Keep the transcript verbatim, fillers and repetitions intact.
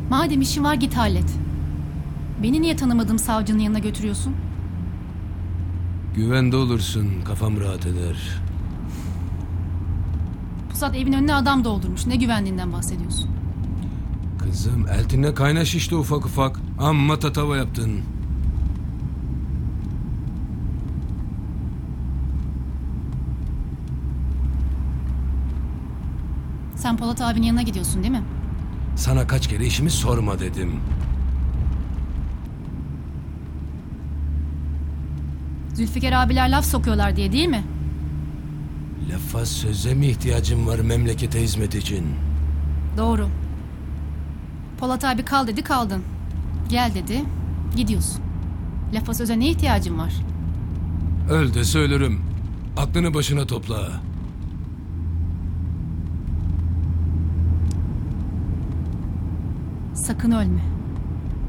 Madem işin var git hallet. Beni niye tanımadığım savcının yanına götürüyorsun? Güvende olursun, kafam rahat eder. Pusat evin önüne adam doldurmuş. Ne güvenliğinden bahsediyorsun? Kızım, Eltin'le kaynaş işte ufak ufak. Amma tatava yaptın. Sen Polat abinin yanına gidiyorsun değil mi? Sana kaç kere işimi sorma dedim. Zülfikar abiler laf sokuyorlar diye değil mi? Lafa söze mi ihtiyacım var memlekete hizmet için? Doğru. Polat abi kal dedi kaldın. Gel dedi gidiyorsun. Lafa söze ne ihtiyacın var? Öl de söylerim. Aklını başına topla. Sakın ölme.